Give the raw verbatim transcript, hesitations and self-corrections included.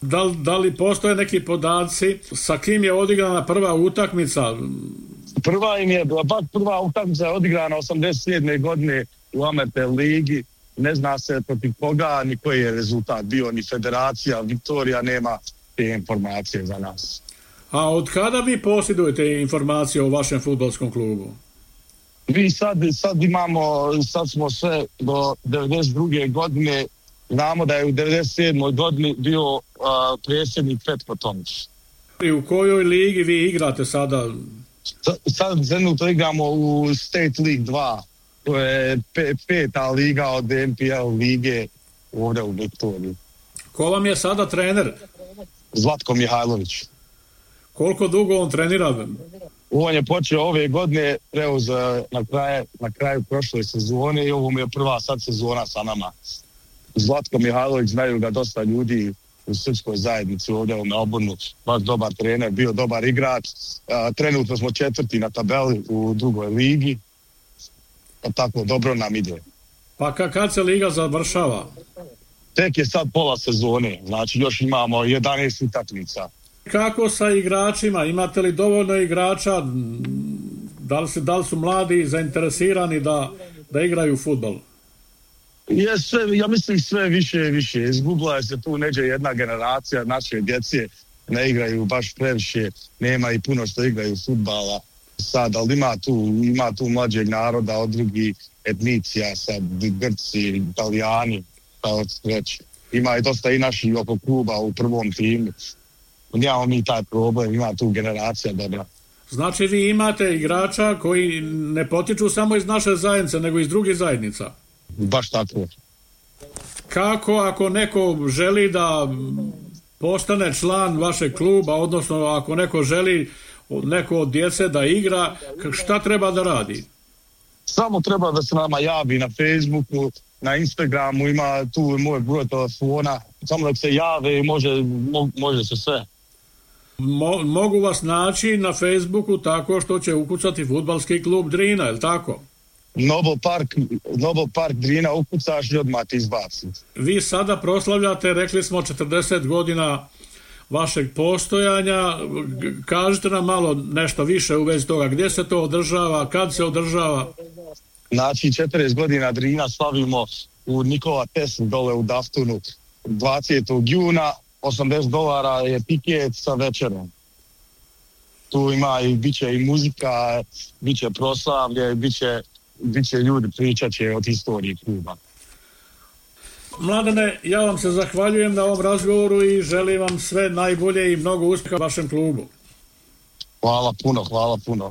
Da, da li postoje neki podaci sa kim je odigrana prva utakmica? Prva im je, baš prva utakmica je odigrana osamdeset sedme godine u Amater ligi. Ne zna se protiv koga, ni koji je rezultat bio, ni federacija, Viktorija nema te informacije za nas. A od kada vi posjedujete informacije o vašem fudbalskom klubu? Mi sad, sad imamo, sad smo sve do devedeset druge godine, znamo da je u devedeset sedmoj godini bio uh, predsjednik Petko Tomić. I u kojoj ligi vi igrate sada? Sad trenutno igramo u State League dva, to je pe, peta liga od N P L lige ovdje u Viktoriji. Ko vam je sada trener? Zlatko Mihajlović. Koliko dugo on trenira? On je počeo ove godine, preuzeo na, kraje, na kraju prošle sezone i ovo mu je prva sad sezona sa nama. Zlatko Mihajlović, znaju ga dosta ljudi u srpskoj zajednici ovdje u Melbourneu, baš dobar trener, bio dobar igrač. Uh, trenutno smo četvrti na tabeli u drugoj ligi, pa tako dobro nam ide. Pa kad se liga završava? Tek je sad pola sezone, znači još imamo jedanaest utakmica. Kako sa igračima? Imate li dovoljno igrača? Da li, se, da li su mladi zainteresirani da, da igraju fudbal? Je sve, ja mislim sve više i više. Izgubila je se tu neđe jedna generacija naše djece, ne igraju baš previše, nema i puno što igraju fudbala sad, ali ima tu, ima tu mlađeg naroda od drugih etnicija, sad Grci, Italijani, kao reći. Ima i dosta i naših oko kluba u prvom timu. Nemamo mi taj problem, ima tu generacija dobra. Znači vi imate igrača koji ne potiču samo iz naše zajednice, nego iz drugih zajednica? Baš tako. Kako ako neko želi da postane član vašeg kluba, odnosno ako neko želi neko od djece da igra, šta treba da radi? Samo treba da se nama javi na Facebooku, na Instagramu, ima tu moj broj telefona, samo da se jave i može, mo, može se sve. Mo, mogu vas naći na Facebooku tako što će ukucati fudbalski klub Drina, je li tako? Noble Park, Noble Park Drina ukucaš i odmah ti izbaci. Vi sada proslavljate, rekli smo, četrdeset godina vašeg postojanja. Kažite nam malo nešto više u vezi toga. Gdje se to održava, kad se održava? Znači, četrdeset godina Drina slavimo u Nikola Tesla dole u Daftunu dvadesetog juna, osamdeset dolara je tiket sa večerom. Tu ima i bit će i muzika, bit će proslavlje, bit će, bit će ljudi pričat će od historije kluba. Mladene, ja vam se zahvaljujem na ovom razgovoru i želim vam sve najbolje i mnogo uspjeha vašem klubu. Hvala puno, hvala puno.